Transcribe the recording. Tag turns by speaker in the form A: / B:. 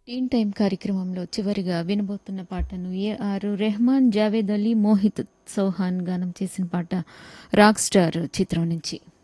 A: టీన్ time కార్యక్రమంలో చివరిగా వినబోతున్న పాటను ఏఆర్ రెహమాన్, జావేద్ అలీ, మోహిత్ చౌహాన్ గానం చేసిన పాట 'రాక్ స్టార్' చిత్రం నుంచి.